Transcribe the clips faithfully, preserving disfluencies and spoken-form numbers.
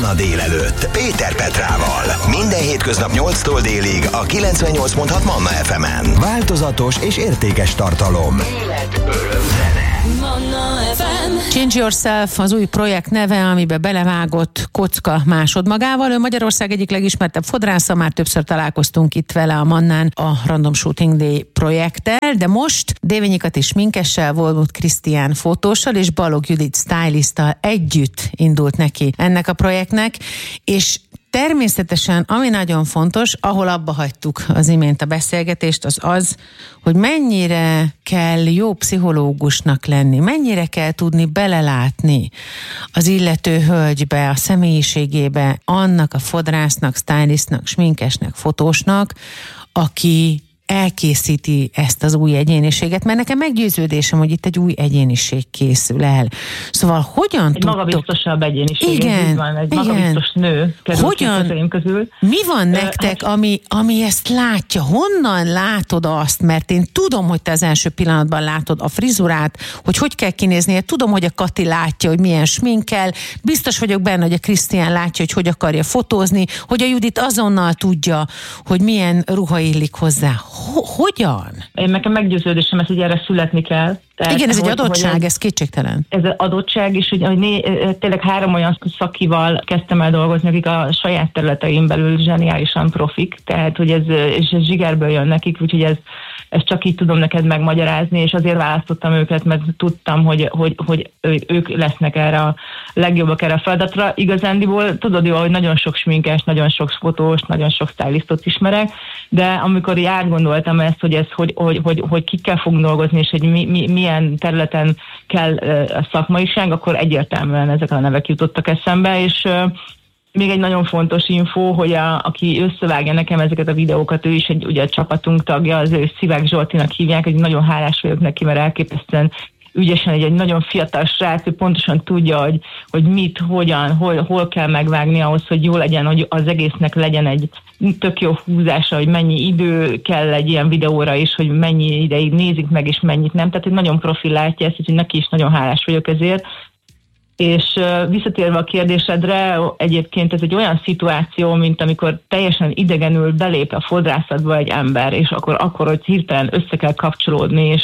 a délelőtt Péter Petrával. Minden hétköznap nyolctól délig a kilencvennyolc pont hat Manna ef emen. Változatos és értékes tartalom. Élet, öröm, zene. Manna ef em. Change Yourself az új projekt neve, amiben belevágott Kocka másodmagával. Ő Magyarország egyik legismertebb fodrásza, már többször találkoztunk itt vele a Mannán a Random Shooting Day projekttel, de most Dévényi Kati sminkessel, Volmut Krisztián fotóssal és Balog Judit stylisttal együtt indult neki ennek a projektnek, és természetesen, ami nagyon fontos, ahol abba hagytuk az imént a beszélgetést, az az, hogy mennyire kell jó pszichológusnak lenni, mennyire kell tudni belelátni az illető hölgybe, a személyiségébe, annak a fodrásznak, stylistnak, sminkesnek, fotósnak, aki elkészíti ezt az új egyéniséget, mert nekem meggyőződésem, hogy itt egy új egyéniség készül el. Szóval hogyan egy tudtok... magabiztosabb egyéniség, igen, van, egy igen. magabiztos nő hogyan, közül. Mi van nektek, hát... ami, ami ezt látja? Honnan látod azt? Mert én tudom, hogy te az első pillanatban látod a frizurát, hogy hogy kell kinéznie, tudom, hogy a Kati látja, hogy milyen sminkkel, biztos vagyok benne, hogy a Krisztián látja, hogy hogy akarja fotózni, hogy a Judit azonnal tudja, hogy milyen ruha illik hozzá. Hogyan? Én nekem meggyőződésem, ez, hogy erre születni kell. Tehát, igen, ez hogy, egy adottság, ez, ez kétségtelen. Ez az adottság, és hogy, hogy né, tényleg három olyan szakival kezdtem el dolgozni, akik a saját területeim belül zseniálisan profik, tehát hogy ez, és ez zsigerből jön nekik, úgyhogy ez, ezt csak így tudom neked megmagyarázni, és azért választottam őket, mert tudtam, hogy, hogy, hogy ők lesznek erre a legjobbak erre a feladatra. Igazándiból tudod jó, hogy nagyon sok sminkes, nagyon sok fotós, nagyon sok stylistot ismerek, de amikor így átgondoltam ezt, hogy, ez, hogy, hogy, hogy, hogy kikkel fogunk dolgozni, és hogy mi, mi, milyen területen kell a szakmaiság, akkor egyértelműen ezek a nevek jutottak eszembe, és még egy nagyon fontos info, hogy a, aki összevágja nekem ezeket a videókat, ő is egy ugye a csapatunk tagja, az ő Szivák Zsoltinak hívják, egy nagyon hálás vagyok neki, mert elképesztően ügyesen, egy, egy nagyon fiatal srác, ő pontosan tudja, hogy, hogy mit, hogyan, hol, hol kell megvágni ahhoz, hogy jó legyen, hogy az egésznek legyen egy tök jó húzása, hogy mennyi idő kell egy ilyen videóra is, hogy mennyi ideig nézik meg, és mennyit nem. Tehát, hogy nagyon profi látja ezt, úgyhogy neki is nagyon hálás vagyok ezért. És visszatérve a kérdésedre, egyébként ez egy olyan szituáció, mint amikor teljesen idegenül belép a fodrászatba egy ember, és akkor, akkor hogy hirtelen össze kell kapcsolódni, és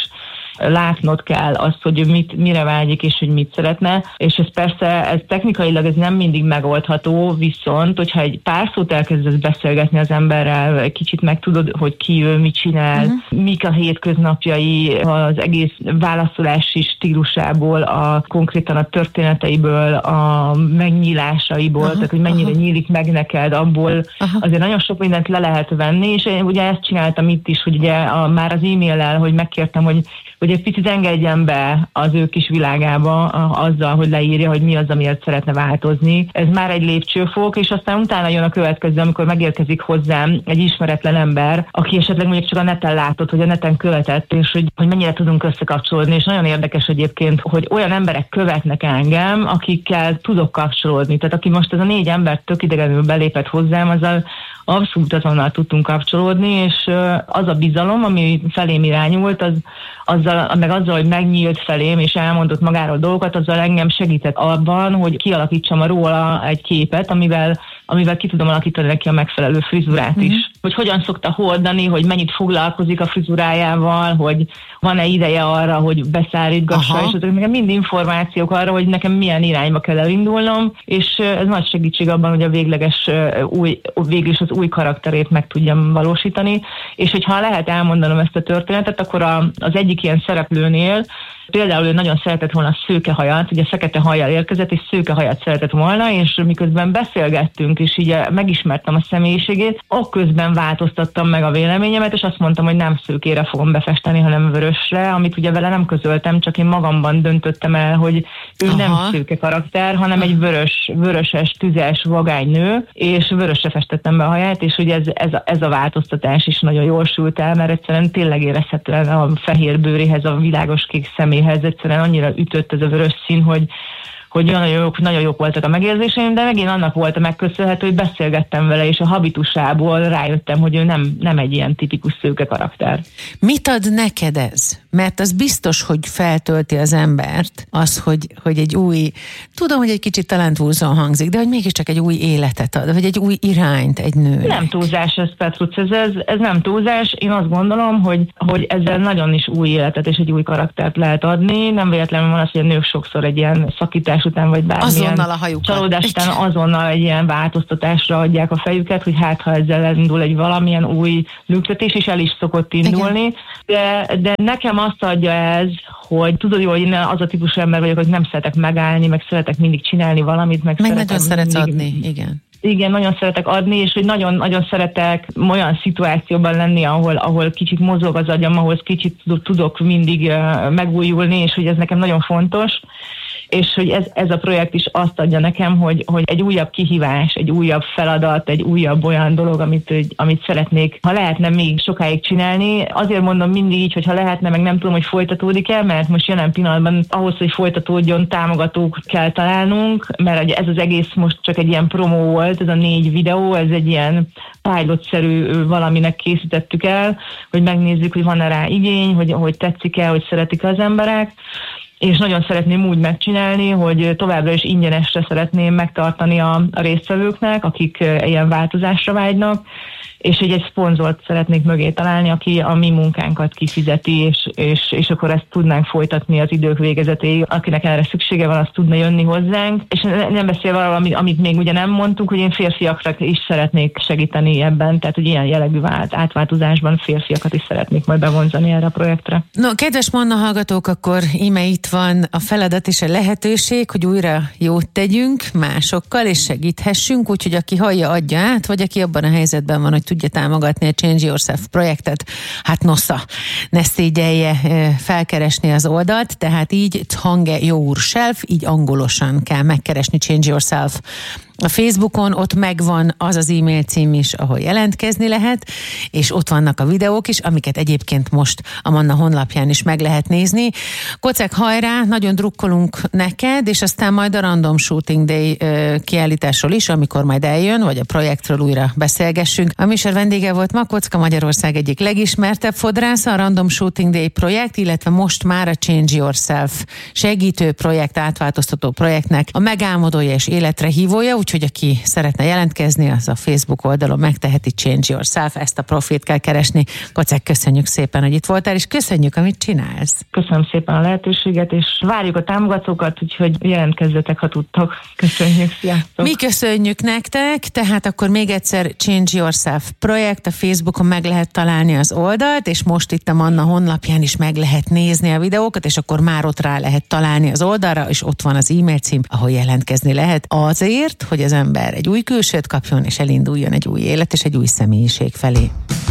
látnod kell azt, hogy mit, mire vágyik, és hogy mit szeretne, és ez persze, ez technikailag ez nem mindig megoldható, viszont, hogyha egy pár szót elkezdesz beszélgetni az emberrel, kicsit megtudod, hogy ki ő, mit csinál, uh-huh. mik a hétköznapjai, az egész válaszolási stílusából, a konkrétan a történeteiből, a megnyílásaiból, uh-huh. tehát hogy mennyire uh-huh. nyílik meg neked, abból uh-huh. azért nagyon sok mindent le lehet venni, és én ugye ezt csináltam itt is, hogy ugye a, már az e-maillel, hogy megkértem, hogy hogy egy picit engedjen be az ő kis világába azzal, hogy leírja, hogy mi az, amiért szeretne változni. Ez már egy lépcsőfok, és aztán utána jön a következő, amikor megérkezik hozzám egy ismeretlen ember, aki esetleg mondjuk csak a neten látott, hogy a neten követett, és hogy, hogy mennyire tudunk összekapcsolódni. És nagyon érdekes egyébként, hogy olyan emberek követnek engem, akikkel tudok kapcsolódni. Tehát aki most ez a négy ember tök idegenül belépett hozzám, azzal abszolút azonnal tudtunk kapcsolódni, és az a bizalom, ami felém irányult, az, azzal, meg azzal, hogy megnyílt felém, és elmondott magáról dolgokat, azzal engem segített abban, hogy kialakítsam a róla egy képet, amivel, amivel ki tudom alakítani neki a megfelelő frizurát is. Mm-hmm. Hogy hogyan szokta hordani, hogy mennyit foglalkozik a frizurájával, hogy van-e ideje arra, hogy beszállítgassa, és azok nekem mind információk arra, hogy nekem milyen irányba kell elindulnom, és ez nagy segítség abban, hogy a végleges új, végül is az új karakterét meg tudjam valósítani, és hogyha lehet elmondanom ezt a történetet, akkor a, az egyik ilyen szereplőnél például ő nagyon szeretett volna szőkehajat, ugye fekete hajjal érkezett, és szőkehajat szeretett volna, és miközben beszélgettünk, és így megismertem a személyiségét, akközben változtattam meg a véleményemet, és azt mondtam, hogy nem szőkére fogom befesteni, hanem vörösre, amit ugye vele nem közöltem, csak én magamban döntöttem el, hogy ő Aha. nem szőke karakter, hanem egy vörös, vöröses, tüzes, vagány nő, és vörösre festettem be a haját, és ugye ez, ez, a, ez a változtatás is nagyon jól sült el, mert egyszerűen tényleg érezhetően a fehér bőréhez, a világos kék személyhez egyszerűen annyira ütött ez a vörös szín, hogy hogy nagyon jók, nagyon jók voltak a megérzéseim, de megint annak volt a megköszönhető, hogy beszélgettem vele, és a habitusából rájöttem, hogy ő nem, nem egy ilyen tipikus szőke karakter. Mit ad neked ez? Mert az biztos, hogy feltölti az embert, az, hogy, hogy egy új, tudom, hogy egy kicsit talán túlzóan hangzik, de hogy mégiscsak egy új életet ad, vagy egy új irányt egy nőnek. Nem túlzás ez, Petruc, ez, ez, ez nem túlzás. Én azt gondolom, hogy, hogy ezzel nagyon is új életet és egy új karaktert lehet adni. Nem véletlenül van az, hogy a nők sokszor egy ilyen szakítás után, vagy bármilyen csalódás után azonnal egy ilyen változtatásra adják a fejüket, hogy hát ha ezzel elindul egy valamilyen új lüktetés, és el is szokott indulni. De, de nekem azt adja ez, hogy tudod jó, hogy én az a típusú ember vagyok, hogy nem szeretek megállni, meg szeretek mindig csinálni valamit, meg, meg nagyon szeretsz mindig, adni, igen. Igen, nagyon szeretek adni, és hogy nagyon-nagyon szeretek olyan szituációban lenni, ahol, ahol kicsit mozog az agyam, ahhoz kicsit tudok mindig uh, megújulni, és hogy ez nekem nagyon fontos. És hogy ez, ez a projekt is azt adja nekem, hogy, hogy egy újabb kihívás, egy újabb feladat, egy újabb olyan dolog, amit, amit szeretnék, ha lehetne még sokáig csinálni. Azért mondom mindig így, hogy ha lehetne, meg nem tudom, hogy folytatódik-e, mert most jelen pillanatban ahhoz, hogy folytatódjon, támogatók kell találnunk, mert ez az egész most csak egy ilyen promó volt, ez a négy videó, ez egy ilyen pilot-szerű valaminek készítettük el, hogy megnézzük, hogy van-e rá igény, hogy, hogy tetszik-e, hogy szeretik az emberek. És nagyon szeretném úgy megcsinálni, hogy továbbra is ingyenesre szeretném megtartani a, a résztvevőknek, akik ilyen változásra vágynak, és hogy egy szponzort szeretnék mögé találni, aki a mi munkánkat kifizeti, és, és, és akkor ezt tudnánk folytatni az idők végezetéig. Akinek erre szüksége van, az tudna jönni hozzánk. És nem beszélve arról, amit, amit még ugye nem mondtunk, hogy én férfiakra is szeretnék segíteni ebben, tehát hogy ilyen jellegű vált, átváltozásban férfiakat is szeretnék majd bevonzani erre a projektre. No, kedves Manna hallgatók, akkor íme itt van a feladat és a lehetőség, hogy újra jót tegyünk másokkal, és segíthessünk, úgyhogy aki hallja, adja át, vagy aki abban a helyzetben van, hogy tudja támogatni a Change Yourself projektet, hát nosza, ne szégyelje felkeresni az oldalt, tehát így Change Yourself, így angolosan kell megkeresni Change Yourself. A Facebookon ott megvan az az e-mail cím is, ahol jelentkezni lehet, és ott vannak a videók is, amiket egyébként most a Manna honlapján is meg lehet nézni. Kocek, hajrá, nagyon drukkolunk neked, és aztán majd a Random Shooting Day kiállításról is, amikor majd eljön, vagy a projektről újra beszélgessünk. A műsor vendége volt ma Kocka, Magyarország egyik legismertebb fodrásza, a Random Shooting Day projekt, illetve most már a Change Yourself segítő projekt, átváltoztató projektnek a megálmodója és életre hívója, úgyhogy aki szeretne jelentkezni, az a Facebook oldalon megteheti Change Yourself, ezt a profilt kell keresni. Kocek, köszönjük szépen, hogy itt voltál, és köszönjük, amit csinálsz. Köszönöm szépen a lehetőséget, és várjuk a támogatókat, úgyhogy jelentkezzetek, ha tudtok. Köszönjük, sziasztok! Mi köszönjük nektek, tehát akkor még egyszer Change Yourself projekt, a Facebookon meg lehet találni az oldalt, és most itt a Manna honlapján is meg lehet nézni a videókat, és akkor már ott rá lehet találni az oldalra, és ott van az e-mail cím, ahol jelentkezni lehet azért, hogy az ember egy új külsőt kapjon, és elinduljon egy új élet és egy új személyiség felé.